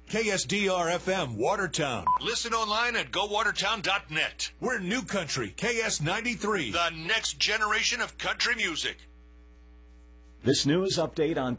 KSDR-FM Watertown. Listen online at gowatertown.net. We're New Country, KS93, the next generation of country music. This news update on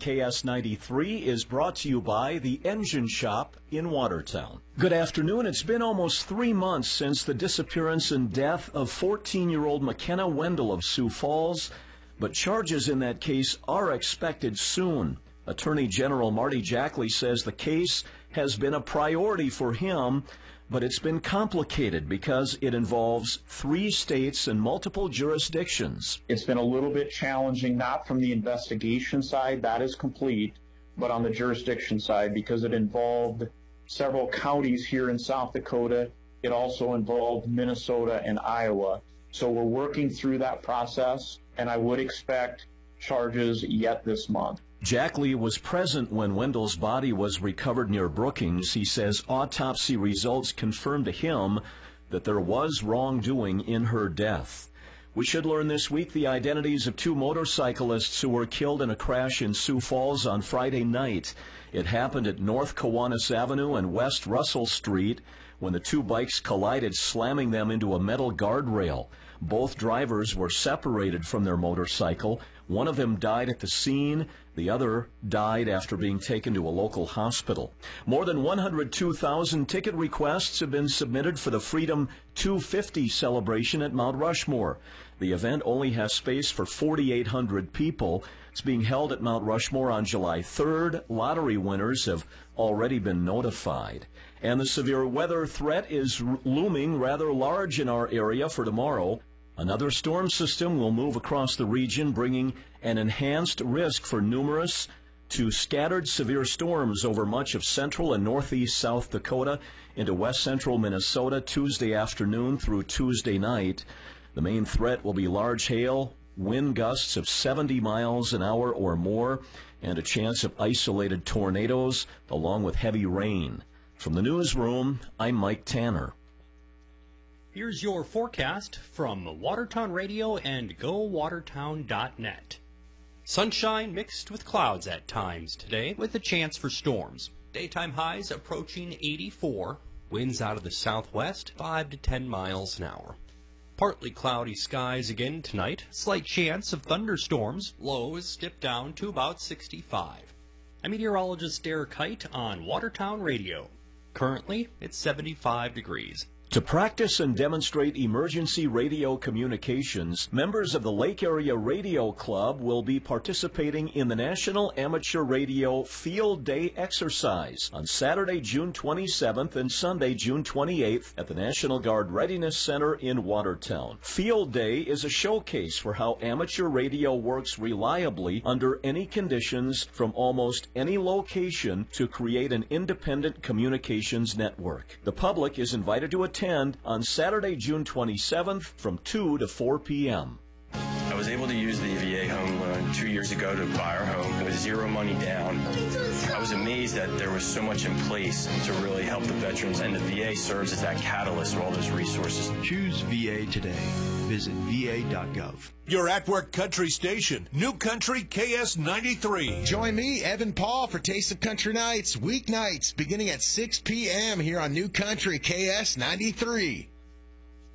KS93 is brought to you by the Engine Shop in Watertown. Good afternoon. It's been almost 3 months since the disappearance and death of 14-year-old McKenna Wendell of Sioux Falls, but charges in that case are expected soon. Attorney General Marty Jackley says the case has been a priority for him, but it's been complicated because it involves 3 states and multiple jurisdictions. It's been a little bit challenging, not from the investigation side, that is complete, but on the jurisdiction side because it involved several counties here in South Dakota. It also involved Minnesota and Iowa. So we're working through that process, and I would expect charges yet this month. Jackley was present when Wendell's body was recovered near Brookings. He says autopsy results confirmed to him that there was wrongdoing in her death. We should learn this week the identities of 2 motorcyclists who were killed in a crash in Sioux Falls on Friday night. It happened at North Kiwanis Avenue and West Russell Street when the 2 bikes collided, slamming them into a metal guardrail. Both drivers were separated from their motorcycle. One of them died at the scene. The other died after being taken to a local hospital. More than 102,000 ticket requests have been submitted for the Freedom 250 celebration at Mount Rushmore. The event only has space for 4,800 people. It's being held at Mount Rushmore on July 3rd. Lottery winners have already been notified. And the severe weather threat is looming rather large in our area for tomorrow. Another storm system will move across the region, bringing an enhanced risk for numerous to scattered severe storms over much of central and northeast South Dakota into west central Minnesota Tuesday afternoon through Tuesday night. The main threat will be large hail, wind gusts of 70 miles an hour or more, and a chance of isolated tornadoes, along with heavy rain. From the newsroom, I'm Mike Tanner. Here's your forecast from Watertown Radio and GoWatertown.net. Sunshine mixed with clouds at times today with a chance for storms. Daytime highs approaching 84. Winds out of the southwest 5 to 10 miles an hour. Partly cloudy skies again tonight. Slight chance of thunderstorms. Lows dip down to about 65. I'm meteorologist Derek Height on Watertown Radio. Currently, it's 75 degrees. To practice and demonstrate emergency radio communications, members of the Lake Area Radio Club will be participating in the National Amateur Radio Field Day exercise on Saturday, June 27th and Sunday, June 28th at the National Guard Readiness Center in Watertown. Field Day is a showcase for how amateur radio works reliably under any conditions from almost any location to create an independent communications network. The public is invited to attend on Saturday, June 27th from 2 to 4 p.m. I was able to use the VA home loan 2 years ago to buy our home with 0 money down. I was amazed that there was so much in place to really help the veterans, and the VA serves as that catalyst for all those resources. Choose VA today. Visit va.gov. Your at-work country station, New Country KS93. Join me, Evan Paul, for Taste of Country Nights, weeknights, beginning at 6 p.m. here on New Country KS93.